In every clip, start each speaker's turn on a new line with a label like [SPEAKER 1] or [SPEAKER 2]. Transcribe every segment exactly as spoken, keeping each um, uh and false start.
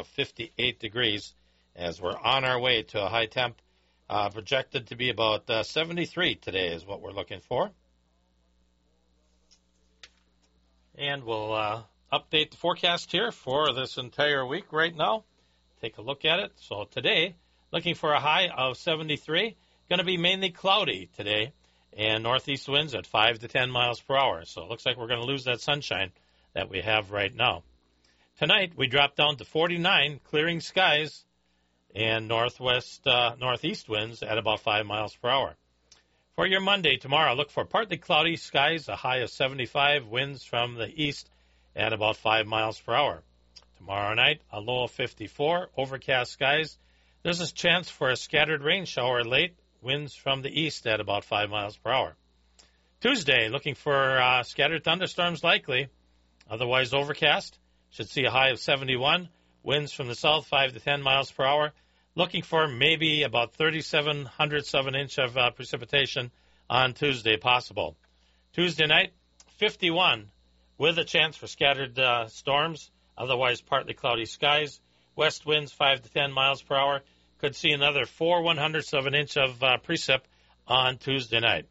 [SPEAKER 1] of fifty-eight degrees as we're on our way to a high temp. Uh, projected to be about uh, seventy-three today is what we're looking for. And we'll uh, update the forecast here for this entire week right now. Take a look at it. So today, looking for a high of seventy-three. Going to be mainly cloudy today, and northeast winds at five to ten miles per hour. So it looks like we're going to lose that sunshine that we have right now. Tonight, we drop down to forty-nine, clearing skies, and northwest, uh, northeast winds at about five miles per hour. For your Monday, tomorrow, look for partly cloudy skies, a high of seventy-five, winds from the east at about five miles per hour. Tomorrow night, a low of fifty-four, overcast skies. There's a chance for a scattered rain shower late, winds from the east at about five miles per hour. Tuesday, looking for uh, scattered thunderstorms likely, otherwise overcast. Should see a high of seventy-one, winds from the south five to ten miles per hour. Looking for maybe about thirty-seven hundredths of an inch of uh, precipitation on Tuesday possible. Tuesday night, fifty-one, with a chance for scattered uh, storms, otherwise partly cloudy skies. West winds five to ten miles per hour. Could see another four one hundredths of an inch of uh, precip on Tuesday night.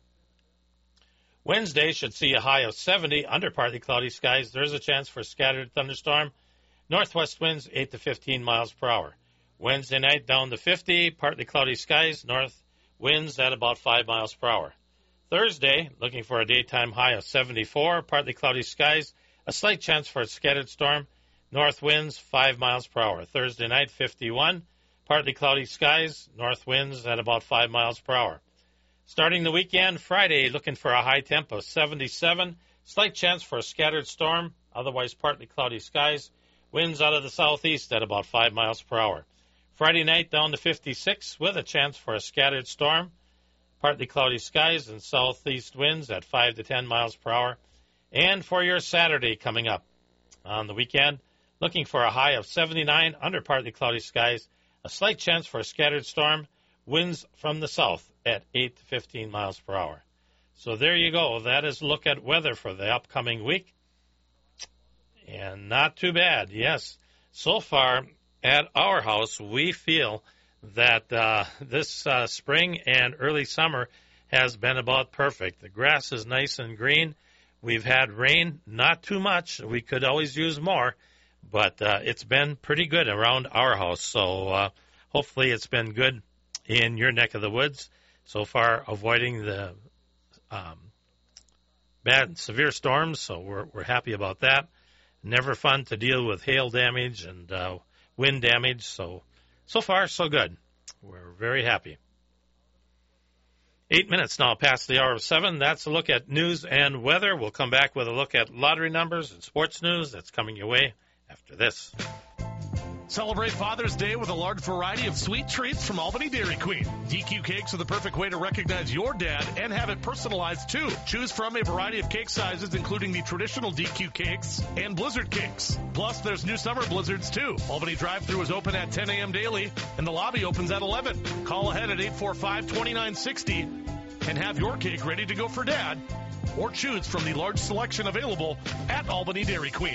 [SPEAKER 1] Wednesday should see a high of seventy, under partly cloudy skies. There is a chance for scattered thunderstorm. Northwest winds eight to fifteen miles per hour. Wednesday night down to fifty, partly cloudy skies, north winds at about five miles per hour. Thursday, looking for a daytime high of seventy-four, partly cloudy skies, a slight chance for a scattered storm, north winds five miles per hour. Thursday night, fifty-one, partly cloudy skies, north winds at about five miles per hour. Starting the weekend, Friday, looking for a high temp of seventy-seven, slight chance for a scattered storm, otherwise partly cloudy skies, winds out of the southeast at about five miles per hour. Friday night down to fifty-six with a chance for a scattered storm, partly cloudy skies and southeast winds at five to ten miles per hour. And for your Saturday coming up on the weekend, looking for a high of seventy-nine under partly cloudy skies, a slight chance for a scattered storm, winds from the south at eight to fifteen miles per hour. So there you go. That is a look at weather for the upcoming week. And not too bad, yes. So far, at our house, we feel that uh, this uh, spring and early summer has been about perfect. The grass is nice and green. We've had rain, not too much. We could always use more, but uh, it's been pretty good around our house. So uh, hopefully it's been good in your neck of the woods. So far, avoiding the um, bad, severe storms, so we're, we're happy about that. Never fun to deal with hail damage and uh, wind damage, so so far, so good. We're very happy. Eight minutes now past the hour of seven. That's a look at news and weather. We'll come back with a look at lottery numbers and sports news. That's coming your way after this.
[SPEAKER 2] Celebrate Father's Day with a large variety of sweet treats from Albany Dairy Queen. D Q cakes are the perfect way to recognize your dad and have it personalized too. Choose from a variety of cake sizes, including the traditional D Q cakes and blizzard cakes. Plus, there's new summer blizzards too. Albany drive-thru is open at ten a.m. daily, and the lobby opens at eleven. Call ahead at eight four five, two nine six zero and have your cake ready to go for dad, or choose from the large selection available at Albany Dairy Queen.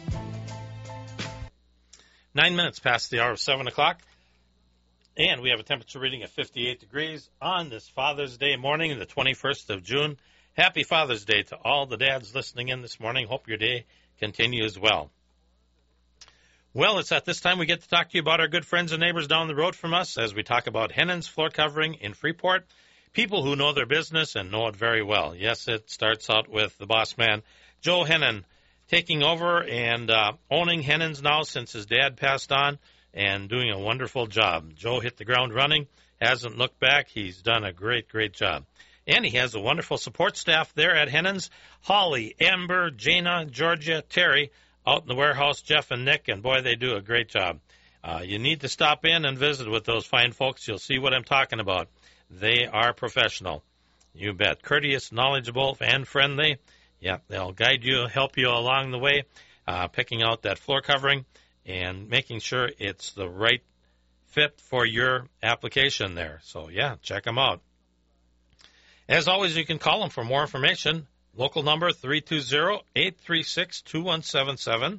[SPEAKER 1] Nine minutes past the hour of seven o'clock, and we have a temperature reading of fifty-eight degrees on this Father's Day morning, the twenty-first of June. Happy Father's Day to all the dads listening in this morning. Hope your day continues well. Well, it's at this time we get to talk to you about our good friends and neighbors down the road from us as we talk about Hennen's Floor Covering in Freeport, people who know their business and know it very well. Yes, it starts out with the boss man, Joe Hennen, taking over and uh, owning Hennen's now since his dad passed on and doing a wonderful job. Joe hit the ground running, hasn't looked back. He's done a great, great job. And he has a wonderful support staff there at Hennen's. Holly, Amber, Jana, Georgia, Terry, out in the warehouse, Jeff and Nick, and boy, they do a great job. Uh, you need to stop in and visit with those fine folks. You'll see what I'm talking about. They are professional. You bet. Courteous, knowledgeable, and friendly. Yeah, they'll guide you, help you along the way, uh, picking out that floor covering and making sure it's the right fit for your application there. So, yeah, check them out. As always, you can call them for more information. Local number three two zero, eight three six, two one seven seven.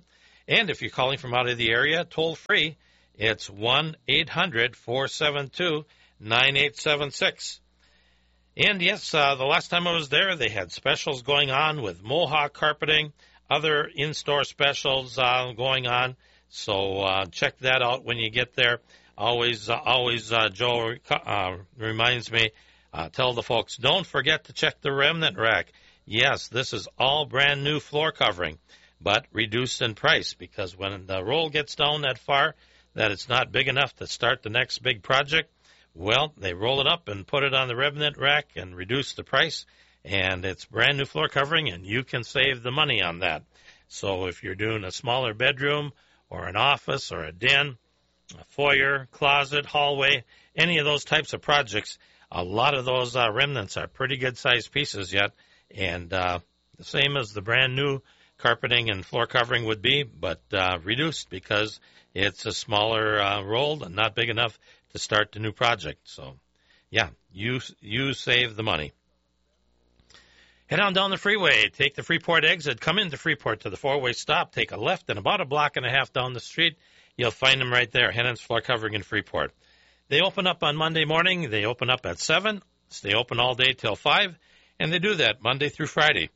[SPEAKER 1] And if you're calling from out of the area, toll free, it's one eight hundred four seven two nine eight seven six. And yes, uh, the last time I was there, they had specials going on with Mohawk carpeting, other in-store specials uh, going on. So uh, check that out when you get there. Always, uh, always, uh, Joe uh, reminds me, uh, tell the folks, don't forget to check the remnant rack. Yes, this is all brand new floor covering, but reduced in price, because when the roll gets down that far that it's not big enough to start the next big project, well, they roll it up and put it on the remnant rack and reduce the price, and it's brand new floor covering, and you can save the money on that. So if you're doing a smaller bedroom or an office or a den, a foyer, closet, hallway, any of those types of projects, a lot of those uh, remnants are pretty good-sized pieces yet, and uh, the same as the brand-new carpeting and floor covering would be, but uh, reduced because it's a smaller uh, roll and not big enough to start the new project. So, yeah, you you save the money. Head on down the freeway, take the Freeport exit, come into Freeport to the four-way stop, take a left, and about a block and a half down the street, you'll find them right there, Hennon's Floor Covering in Freeport. They open up on Monday morning. They open up at seven, stay open all day till five, and they do that Monday through Friday.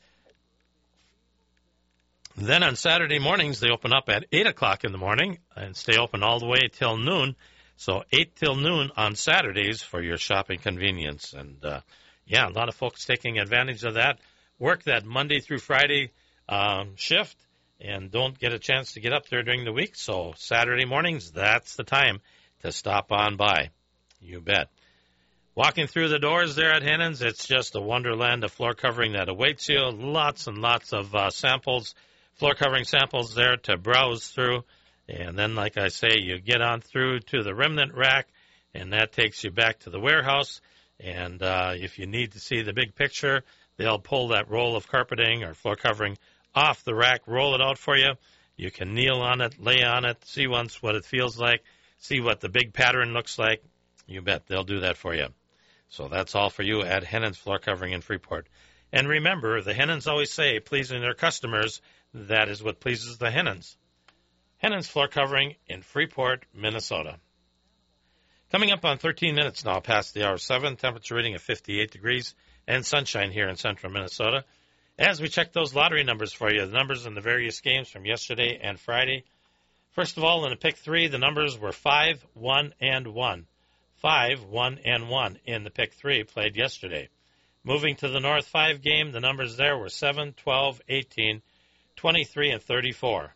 [SPEAKER 1] Then on Saturday mornings, they open up at eight o'clock in the morning and stay open all the way till noon. So eight till noon on Saturdays for your shopping convenience. And, uh, yeah, a lot of folks taking advantage of that. Work that Monday through Friday um, shift and don't get a chance to get up there during the week. So Saturday mornings, that's the time to stop on by. You bet. Walking through the doors there at Hennon's, it's just a wonderland of floor covering that awaits you. Lots and lots of uh, samples, floor covering samples there to browse through. And then, like I say, you get on through to the remnant rack, and that takes you back to the warehouse. And uh, if you need to see the big picture, they'll pull that roll of carpeting or floor covering off the rack, roll it out for you. You can kneel on it, lay on it, see once what it feels like, see what the big pattern looks like. You bet they'll do that for you. So that's all for you at Hennon's Floor Covering in Freeport. And remember, the Hennons always say, pleasing their customers, that is what pleases the Hennons. Hennon's Floor Covering in Freeport, Minnesota. Coming up on thirteen minutes now past the hour seven, temperature reading of fifty-eight degrees and sunshine here in central Minnesota. As we check those lottery numbers for you, the numbers in the various games from yesterday and Friday. First of all, in the pick three, the numbers were five, one, and one. five, one, and one in the pick three played yesterday. Moving to the North five game, the numbers there were seven, twelve, eighteen, twenty-three, and thirty-four.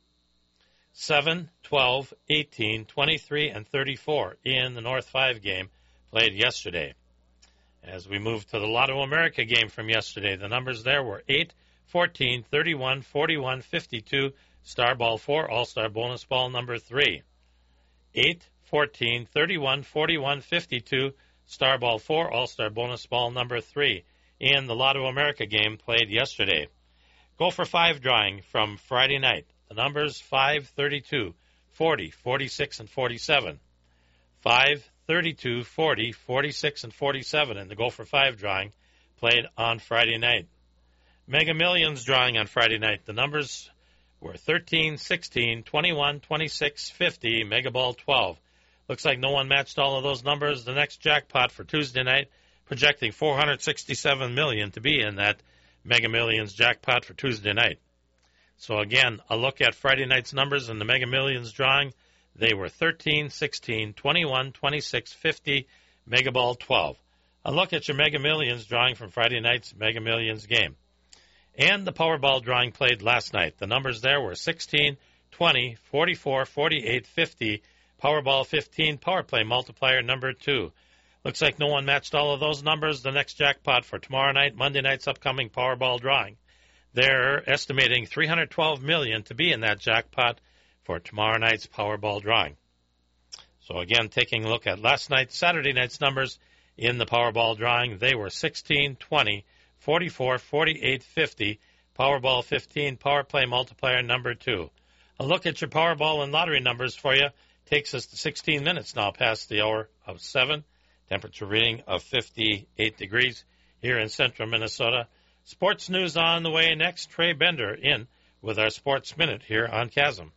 [SPEAKER 1] seven, twelve, eighteen, twenty-three, and thirty-four in the North five game played yesterday. As we move to the Lotto America game from yesterday, the numbers there were eight, fourteen, thirty-one, forty-one, fifty-two, Star Ball four, All-Star Bonus Ball number three. eight, fourteen, thirty-one, forty-one, fifty-two, Star Ball four, All-Star Bonus Ball number three in the Lotto America game played yesterday. Go for five drawing from Friday night. The numbers five, thirty-two, forty, forty-six, and forty-seven. five, thirty-two, forty, forty-six, and forty-seven in the Go for five drawing played on Friday night. Mega Millions drawing on Friday night. The numbers were thirteen, sixteen, twenty-one, twenty-six, fifty, Mega Ball twelve. Looks like no one matched all of those numbers. The next jackpot for Tuesday night, projecting four hundred sixty-seven million dollars to be in that Mega Millions jackpot for Tuesday night. So again, a look at Friday night's numbers in the Mega Millions drawing. They were thirteen, sixteen, twenty-one, twenty-six, fifty, Mega Ball twelve. A look at your Mega Millions drawing from Friday night's Mega Millions game. And the Powerball drawing played last night. The numbers there were sixteen, twenty, forty-four, forty-eight, fifty, Powerball fifteen, Power Play multiplier number two. Looks like no one matched all of those numbers. The next jackpot for tomorrow night, Monday night's upcoming Powerball drawing. They're estimating three hundred twelve million dollars to be in that jackpot for tomorrow night's Powerball drawing. So again, taking a look at last night's, Saturday night's numbers in the Powerball drawing, they were sixteen, twenty, forty-four, forty-eight, fifty, Powerball fifteen, Power Play multiplier number two. A look at your Powerball and lottery numbers for you takes us to sixteen minutes now past the hour of seven. Temperature reading of fifty-eight degrees here in central Minnesota. Sports news on the way next. Trey Bender in with our Sports Minute here on Chasm.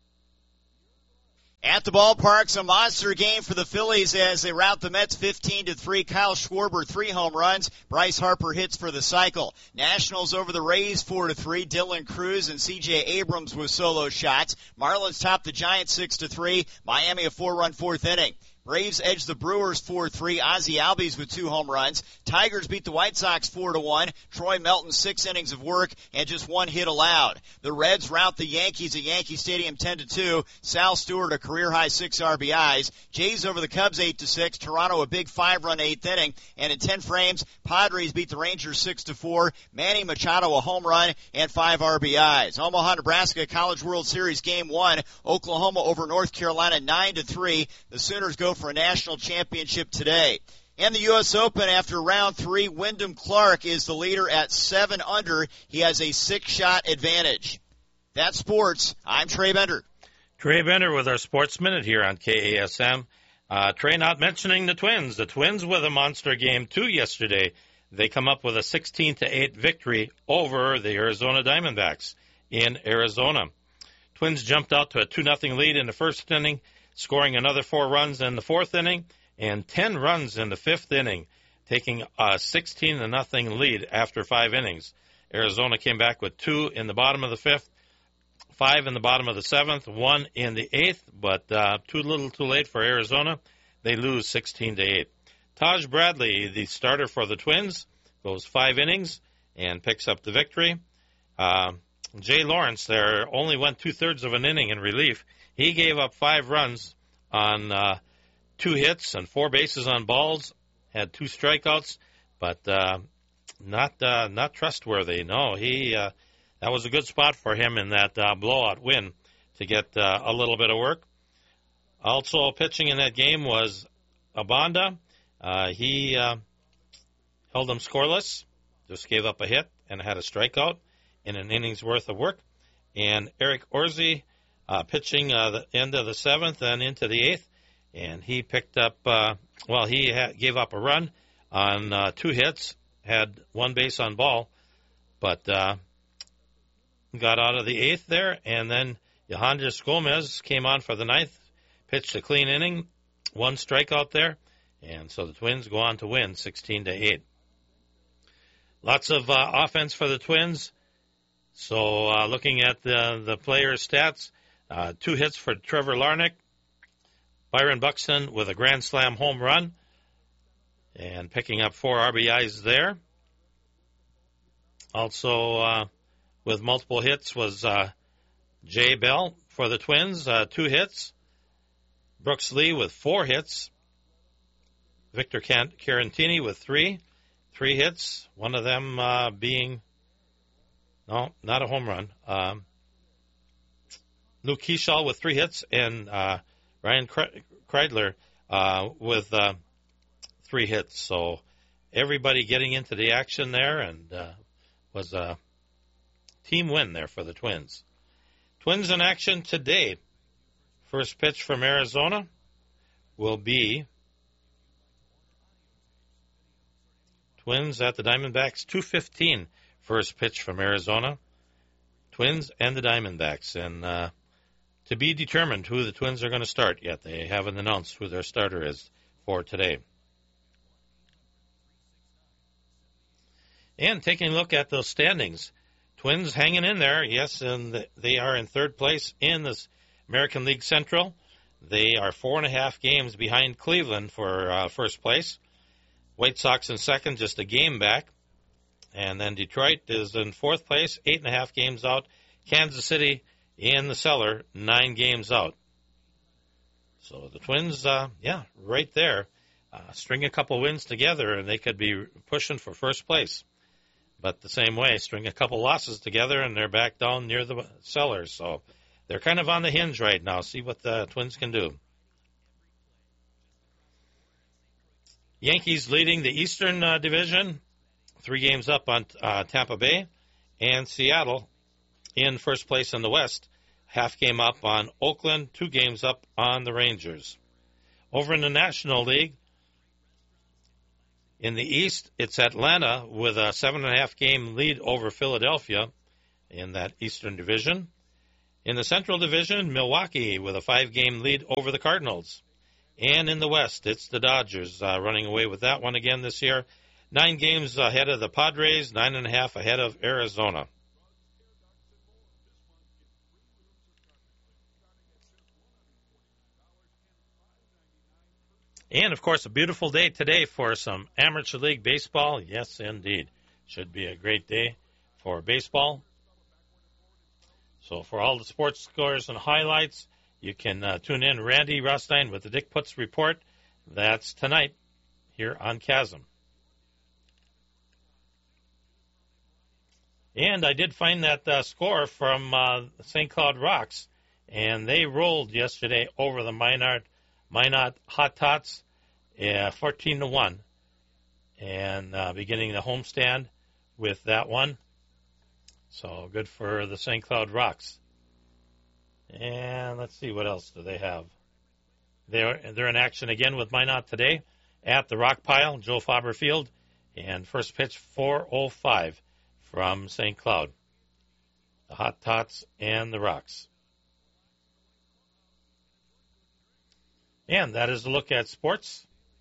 [SPEAKER 3] At the ballpark's a monster game for the Phillies as they rout the Mets fifteen to three. Kyle Schwarber, three home runs. Bryce Harper hits for the cycle. Nationals over the Rays four to three. Dylan Cruz and C J Abrams with solo shots. Marlins top the Giants six to three. Miami a four-run fourth inning. Braves edge the Brewers four three. Ozzie Albies with two home runs. Tigers beat the White Sox four to one. Troy Melton six innings of work and just one hit allowed. The Reds rout the Yankees at Yankee Stadium ten to two. Sal Stewart a career-high six R B Is. Jays over the Cubs eight to six. Toronto a big five-run eighth inning. And in ten frames, Padres beat the Rangers six to four. Manny Machado a home run and five R B Is. Omaha, Nebraska College World Series Game one. Oklahoma over North Carolina nine to three. The Sooners go for a national championship today. And the U S Open after round three, Wyndham Clark is the leader at seven under. He has a six-shot advantage. That's sports. I'm Trey Bender.
[SPEAKER 1] Trey Bender with our Sports Minute here on K A S M. Uh, Trey not mentioning the Twins. The Twins with a monster game, too, yesterday. They come up with a sixteen to eight victory over the Arizona Diamondbacks in Arizona. Twins jumped out to a two nothing lead in the first inning, scoring another four runs in the fourth inning and ten runs in the fifth inning, taking a sixteen to nothing lead after five innings. Arizona came back with two in the bottom of the fifth, five in the bottom of the seventh, one in the eighth, but uh, too little too late for Arizona. They lose sixteen to eight. Taj Bradley, the starter for the Twins, goes five innings and picks up the victory. Uh, Jay Lawrence there only went two-thirds of an inning in relief. He gave up five runs on uh, two hits and four bases on balls, had two strikeouts, but uh, not uh, not trustworthy. No, he uh, that was a good spot for him in that uh, blowout win to get uh, a little bit of work. Also pitching in that game was Abanda. Uh, he uh, held them scoreless, just gave up a hit and had a strikeout in an inning's worth of work. And Eric Orzi uh, pitching uh, the end of the seventh and into the eighth, and he picked up, uh, well, he had, gave up a run on uh, two hits, had one base on ball, but uh, got out of the eighth there, and then Yohannes Gomez came on for the ninth, pitched a clean inning, one strikeout there, and so the Twins go on to win sixteen to eight. Lots of uh, offense for the Twins. So uh, looking at the, the players' stats, uh, two hits for Trevor Larnach, Byron Buxton with a grand slam home run, and picking up four R B Is there. Also uh, with multiple hits was uh, Jay Bell for the Twins, uh, two hits. Brooks Lee with four hits. Victor Carantini with three, three hits, one of them uh, being, no, not a home run. Um, Luke Keeschall with three hits, and uh, Ryan Kreidler uh, with uh, three hits. So everybody getting into the action there, and uh, was a team win there for the Twins. Twins in action today. First pitch from Arizona will be Twins at the Diamondbacks, two fifteen, first pitch from Arizona. Twins and the Diamondbacks. And uh, to be determined who the Twins are going to start yet. They haven't announced who their starter is for today. And taking a look at those standings, Twins hanging in there, yes, and they are in third place in this American League Central. They are four and a half games behind Cleveland for uh, first place. White Sox in second, just a game back. And then Detroit is in fourth place, eight and a half games out. Kansas City in the cellar, nine games out. So the Twins, uh, yeah, right there. Uh, string a couple wins together, and they could be pushing for first place. But the same way, string a couple losses together, and they're back down near the cellar. So they're kind of on the hinge right now. See what the Twins can do. Yankees leading the Eastern uh, Division, three games up on uh, Tampa Bay, and Seattle in first place in the West, half game up on Oakland, two games up on the Rangers. Over in the National League, in the East, it's Atlanta with a seven and a half game lead over Philadelphia. in that Eastern Division. In the Central Division, Milwaukee with a five-game lead over the Cardinals. And in the West, it's the Dodgers uh, running away with that one again this year. Nine games ahead of the Padres, nine and a half ahead of Arizona. And, of course, a beautiful day today for some Amateur League baseball. Yes, indeed. Should be a great day for baseball. So for all the sports scores and highlights, you can uh, tune in Randy Rostein with the Dick Putz Report. That's tonight here on Chasm. And I did find that uh, score from uh, Saint Cloud Rocks, and they rolled yesterday over the Minot, Minot Hot Tots, uh, fourteen to one, and uh, beginning the homestand with that one. So good for the Saint Cloud Rocks. And let's see, what else do they have? They're, they're in action again with Minot today at the Rock Pile, Joe Faber Field, and first pitch four oh five from Saint Cloud. The Hot Tots and the Rocks. And that is a look at sports.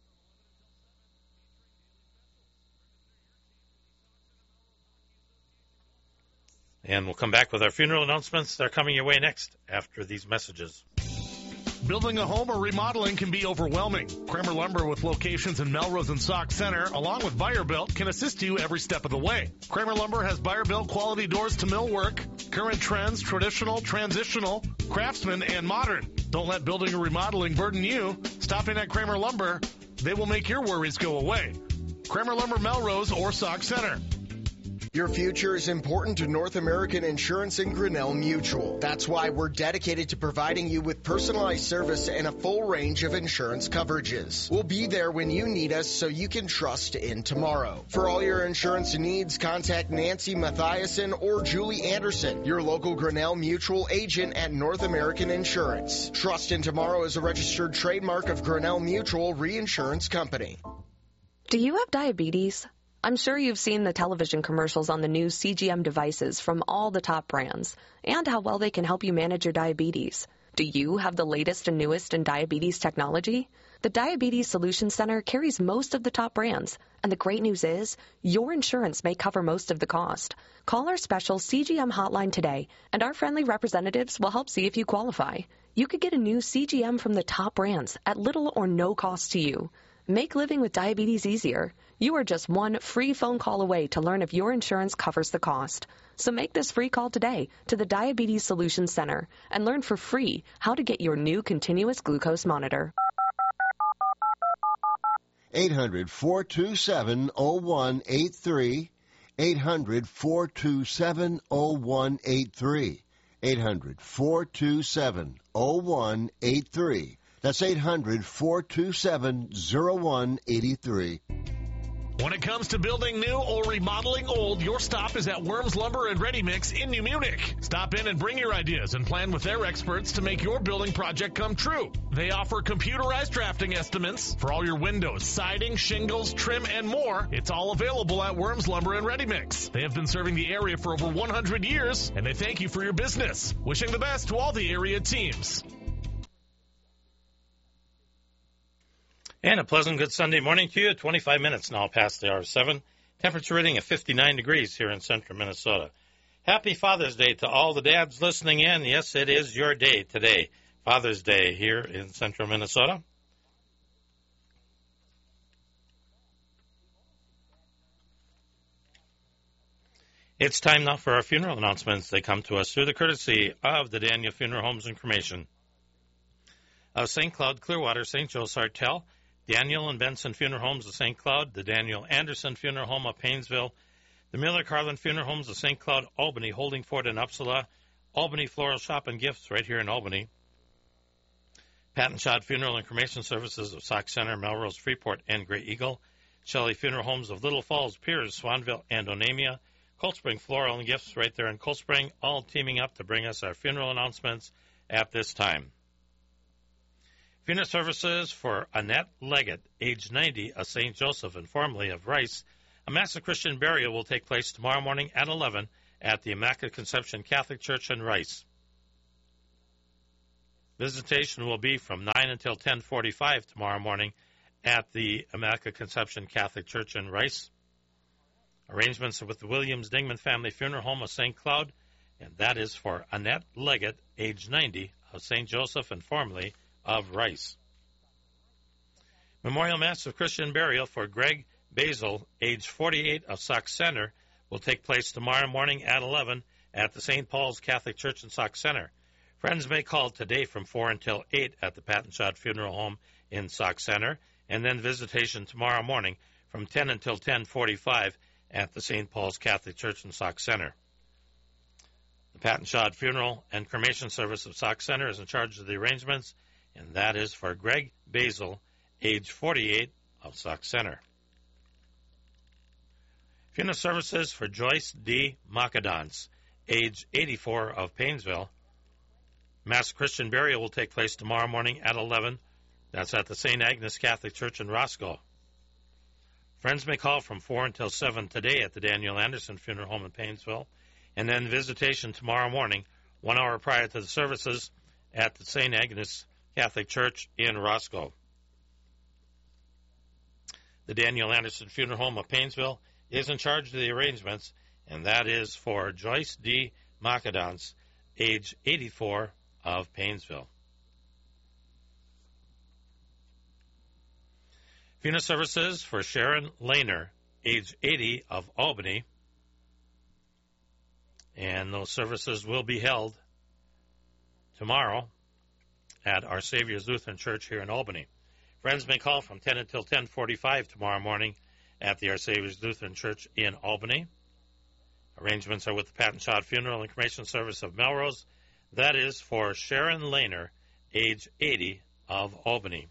[SPEAKER 1] And we'll come back with our funeral announcements. They're coming your way next after these messages.
[SPEAKER 2] Building a home or remodeling can be overwhelming. Kramer Lumber, with locations in Melrose and Sauk Center, along with Buyer-Built, can assist you every step of the way. Kramer Lumber has Buyer-Built quality doors to millwork, current trends, traditional, transitional, craftsman, and modern. Don't let building or remodeling burden you. Stop in at Kramer Lumber. They will make your worries go away. Kramer Lumber, Melrose, or Sauk Center.
[SPEAKER 4] Your future is important to North American Insurance and Grinnell Mutual. That's why we're dedicated to providing you with personalized service and a full range of insurance coverages. We'll be there when you need us so you can trust in tomorrow. For all your insurance needs, contact Nancy Mathiasen or Julie Anderson, your local Grinnell Mutual agent at North American Insurance. Trust in Tomorrow is a registered trademark of Grinnell Mutual Reinsurance Company.
[SPEAKER 5] Do you have diabetes? I'm sure you've seen the television commercials on the new C G M devices from all the top brands and how well they can help you manage your diabetes. Do you have the latest and newest in diabetes technology? The Diabetes Solutions Center carries most of the top brands, and the great news is your insurance may cover most of the cost. Call our special C G M hotline today, and our friendly representatives will help see if you qualify. You could get a new C G M from the top brands at little or no cost to you. Make living with diabetes easier. You are just one free phone call away to learn if your insurance covers the cost. So make this free call today to the Diabetes Solutions Center and learn for free how to get your new continuous glucose monitor.
[SPEAKER 6] eight hundred, four two seven, oh one eight three. eight hundred, four two seven, oh one eight three. eight hundred, four two seven, oh one eight three. That's eight hundred, four two seven, oh one eight three.
[SPEAKER 2] When it comes to building new or remodeling old, your stop is at Worms Lumber and Ready Mix in New Munich. Stop in and bring your ideas and plan with their experts to make your building project come true. They offer computerized drafting estimates for all your windows, siding, shingles, trim, and more. It's all available at Worms Lumber and Ready Mix. They have been serving the area for over one hundred years, and they thank you for your business. Wishing the best to all the area teams.
[SPEAKER 1] And a pleasant good Sunday morning to you. twenty-five minutes now past the hour of seven. Temperature reading at fifty-nine degrees here in central Minnesota. Happy Father's Day to all the dads listening in. Yes, it is your day today, Father's Day here in central Minnesota. It's time now for our funeral announcements. They come to us through the courtesy of the Daniel Funeral Homes and Cremation of Saint Cloud, Clearwater, Saint Joe, Sartell, Daniel and Benson Funeral Homes of Saint Cloud, the Daniel Anderson Funeral Home of Painesville, the Miller Carlin Funeral Homes of Saint Cloud, Albany, Holdingford, and Uppsala, Albany Floral Shop and Gifts right here in Albany, Patton Shot Funeral and Cremation Services of Sauk Center, Melrose, Freeport, and Grey Eagle, Shelley Funeral Homes of Little Falls, Piers, Swanville, and Onamia, Cold Spring Floral and Gifts right there in Cold Spring, all teaming up to bring us our funeral announcements at this time. Funeral services for Annette Leggett, age ninety, of Saint Joseph and formerly of Rice. A Mass of Christian burial will take place tomorrow morning at eleven at the Immaculate Conception Catholic Church in Rice. Visitation will be from nine until ten forty-five tomorrow morning at the Immaculate Conception Catholic Church in Rice. Arrangements are with the Williams Dingman Family Funeral Home of Saint Cloud, and that is for Annette Leggett, age ninety, of Saint Joseph and formerly of Rice. Memorial Mass of Christian Burial for Greg Basil, age forty-eight, of Sauk Center, will take place tomorrow morning at eleven at the Saint Paul's Catholic Church in Sauk Center. Friends may call today from four until eight at the Pat and Shot Funeral Home in Sauk Center, and then visitation tomorrow morning from ten until ten forty-five at the Saint Paul's Catholic Church in Sauk Center. The Pat and Shot Funeral and Cremation Service of Sauk Center is in charge of the arrangements, and that is for Greg Basil, age forty-eight, of Sauk Center. Funeral services for Joyce D. Macadance, age eighty-four, of Paynesville. Mass Christian burial will take place tomorrow morning at eleven. That's at the Saint Agnes Catholic Church in Roscoe. Friends may call from four until seven today at the Daniel Anderson Funeral Home in Paynesville, and then visitation tomorrow morning, one hour prior to the services, at the Saint Agnes Catholic Church in Roscoe. The Daniel Anderson Funeral Home of Paynesville is in charge of the arrangements, and that is for Joyce D. Macadance, age eighty-four, of Paynesville. Funeral services for Sharon Lehner, age eighty, of Albany, and those services will be held tomorrow at Our Savior's Lutheran Church here in Albany. Friends may call from ten until ten forty-five tomorrow morning at the Our Savior's Lutheran Church in Albany. Arrangements are with the Pat and Shot Funeral and Cremation Service of Melrose. That is for Sharon Lehner, age eighty, of Albany.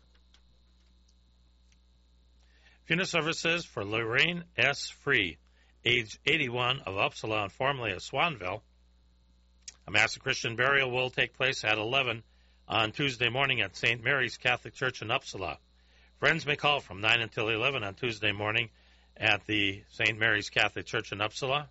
[SPEAKER 1] Funeral services for Lorraine S. Free, age eighty-one, of Uppsala and formerly of Swanville. A Mass of Christian burial will take place at eleven on Tuesday morning at Saint Mary's Catholic Church in Uppsala. Friends may call from nine until eleven on Tuesday morning at the Saint Mary's Catholic Church in Uppsala.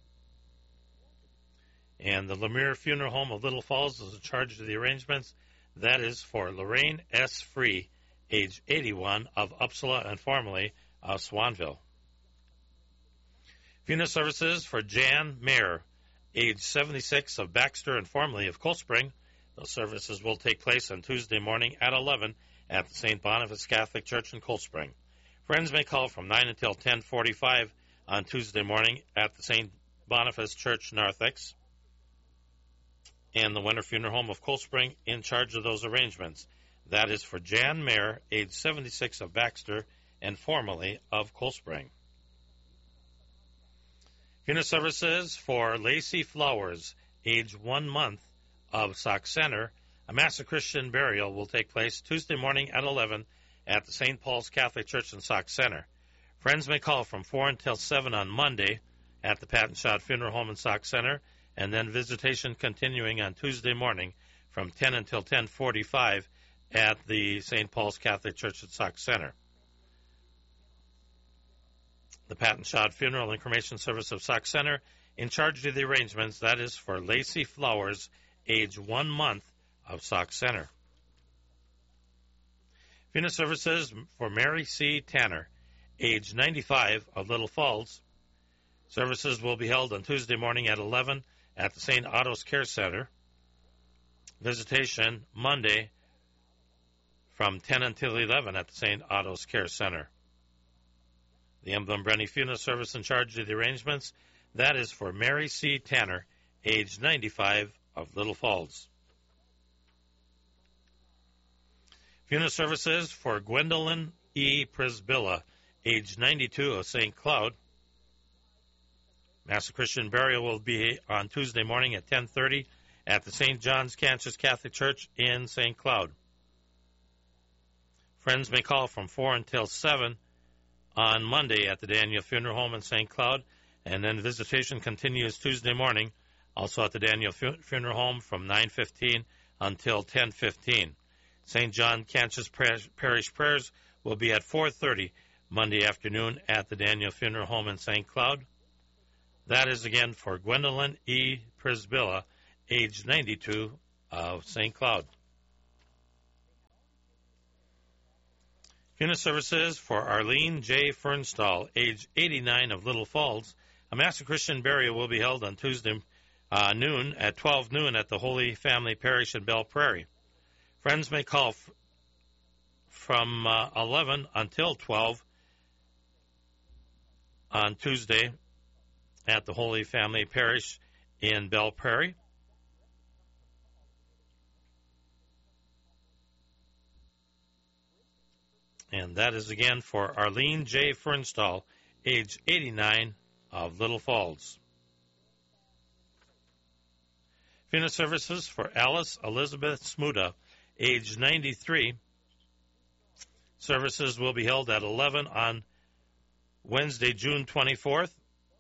[SPEAKER 1] And the Lemire Funeral Home of Little Falls is in charge of the arrangements. That is for Lorraine S. Free, age eighty-one, of Uppsala and formerly of Swanville. Funeral services for Jan Mayer, age seventy-six, of Baxter and formerly of Cold Spring. Those services will take place on Tuesday morning at eleven at the Saint Boniface Catholic Church in Cold Spring. Friends may call from nine until ten forty-five on Tuesday morning at the Saint Boniface Church, Narthex, and the Winter Funeral Home of Cold Spring in charge of those arrangements. That is for Jan Mayer, age seventy-six, of Baxter and formerly of Cold Spring. Funeral services for Lacey Flowers, age one month, of Sauk Center. A Mass of Christian burial will take place Tuesday morning at eleven at the Saint Paul's Catholic Church in Sauk Center. Friends may call from four until seven on Monday at the Pat and Shot Funeral Home in Sauk Center, and then visitation continuing on Tuesday morning from ten until ten forty-five at the Saint Paul's Catholic Church at Sauk Center. The Pat and Shot Funeral and Cremation Service of Sauk Center in charge of the arrangements. That is for Lacey Flowers, age one month, of Sauk Center. Funeral services for Mary C. Tanner, age ninety-five, of Little Falls. Services will be held on Tuesday morning at eleven at the Saint Otto's Care Center. Visitation Monday from ten until eleven at the Saint Otto's Care Center. The Emblem Brenny Funeral Service in charge of the arrangements. That is for Mary C. Tanner, age ninety-five, of Little Falls. Funeral services for Gwendolyn E. Prisbilla, age ninety-two, of Saint Cloud. Mass of Christian burial will be on Tuesday morning at ten thirty at the Saint John's Kansas Catholic Church in Saint Cloud. Friends may call from four until seven on Monday at the Daniel Funeral Home in Saint Cloud, and then visitation continues Tuesday morning, also at the Daniel Funeral Home from nine fifteen until ten fifteen. Saint John Kansas Parish prayers will be at four thirty Monday afternoon at the Daniel Funeral Home in Saint Cloud. That is again for Gwendolyn E. Prisbilla, age ninety-two, of Saint Cloud. Funeral services for Arlene J. Fernstall, age eighty-nine, of Little Falls. A Mass of Christian burial will be held on Tuesday uh, noon at twelve noon at the Holy Family Parish in Belle Prairie. Friends may call f- from uh, eleven until twelve on Tuesday at the Holy Family Parish in Belle Prairie. And that is again for Arlene J. Fernstall, age eighty-nine, of Little Falls. Funeral services for Alice Elizabeth Smuda, age ninety-three. Services will be held at eleven on Wednesday, June twenty-fourth,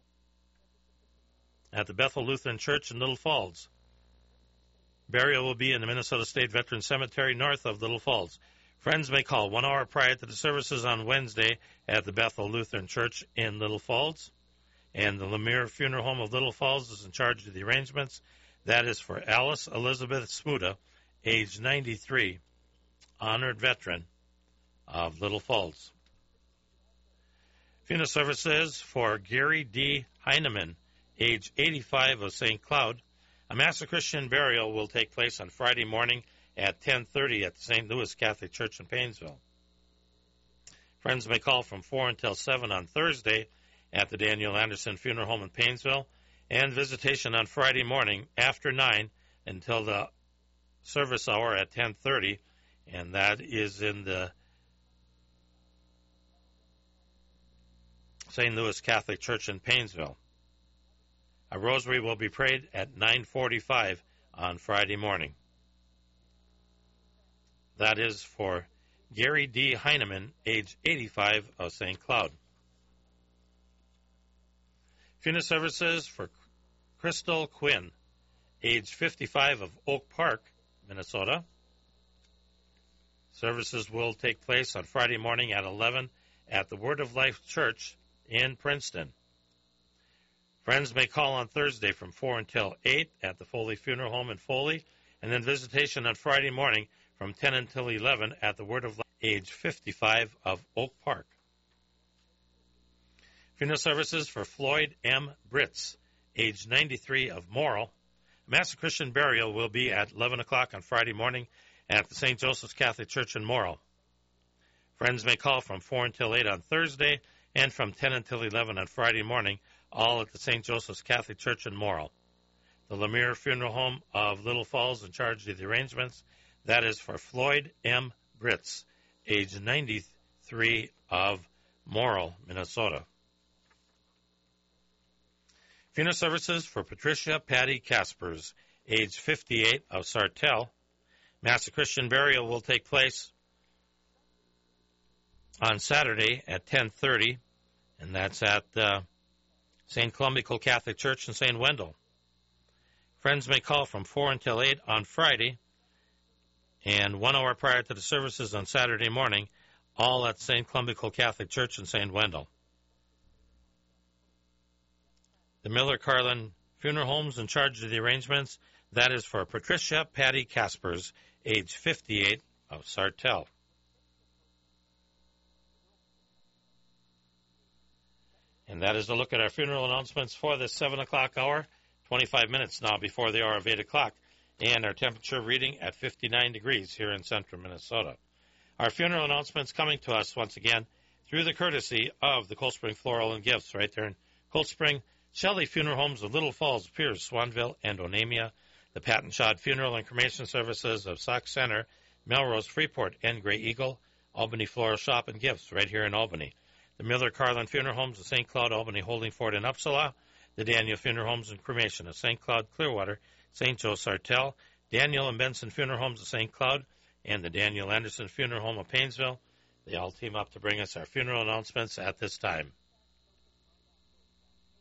[SPEAKER 1] at the Bethel Lutheran Church in Little Falls. Burial will be in the Minnesota State Veterans Cemetery north of Little Falls. Friends may call one hour prior to the services on Wednesday at the Bethel Lutheran Church in Little Falls. And the Lemire Funeral Home of Little Falls is in charge of the arrangements. That is for Alice Elizabeth Smuda, age ninety-three, honored veteran of Little Falls. Funeral services for Gary D. Heineman, age eighty-five, of Saint Cloud. A Mass of Christian burial will take place on Friday morning at ten thirty at the Saint Louis Catholic Church in Paynesville. Friends may call from four until seven on Thursday at the Daniel Anderson Funeral Home in Paynesville, and visitation on Friday morning after nine until the service hour at ten thirty, and that is in the Saint Louis Catholic Church in Paynesville. A rosary will be prayed at nine forty-five on Friday morning. That is for Gary D. Heineman, age eighty-five, of Saint Cloud. Funeral services for Crystal Quinn, age fifty-five, of Oak Park, Minnesota. Services will take place on Friday morning at eleven at the Word of Life Church in Princeton. Friends may call on Thursday from four until eight at the Foley Funeral Home in Foley, and then visitation on Friday morning from ten until eleven at the Word of Life, age fifty-five, of Oak Park. Funeral services for Floyd M. Britz, age ninety-three, of Morrill. Mass of Christian burial will be at eleven o'clock on Friday morning at the Saint Joseph's Catholic Church in Morrill. Friends may call from four until eight on Thursday and from ten until eleven on Friday morning, all at the Saint Joseph's Catholic Church in Morrill. The Lemire Funeral Home of Little Falls in charge of the arrangements. That is for Floyd M. Britz, age ninety-three, of Morrill, Minnesota. Funeral services for Patricia Patty Caspers, age fifty-eight, of Sartell. Mass of Christian burial will take place on Saturday at ten thirty, and that's at uh, Saint Columbical Catholic Church in Saint Wendell. Friends may call from four until eight on Friday, and one hour prior to the services on Saturday morning, all at Saint Columbical Catholic Church in Saint Wendell. The Miller Carlin Funeral Home's in charge of the arrangements. That is for Patricia Patty Caspers, age fifty-eight, of Sartell. And that is a look at our funeral announcements for this seven o'clock hour, twenty-five minutes now before the hour of eight o'clock, and our temperature reading at fifty-nine degrees here in central Minnesota. Our funeral announcements coming to us once again through the courtesy of the Cold Spring Floral and Gifts right there in Cold Spring, Shelley Funeral Homes of Little Falls, Pierce, Swanville, and Onamia, the Patton Shod Funeral and Cremation Services of Sauk Center, Melrose, Freeport, and Gray Eagle, Albany Floral Shop and Gifts right here in Albany, the Miller Carlin Funeral Homes of Saint Cloud, Albany, Holdingford, and Uppsala, the Daniel Funeral Homes and Cremation of Saint Cloud, Clearwater, Saint Joe, Sartell, Daniel and Benson Funeral Homes of Saint Cloud, and the Daniel Anderson Funeral Home of Paynesville. They all team up to bring us our funeral announcements at this time.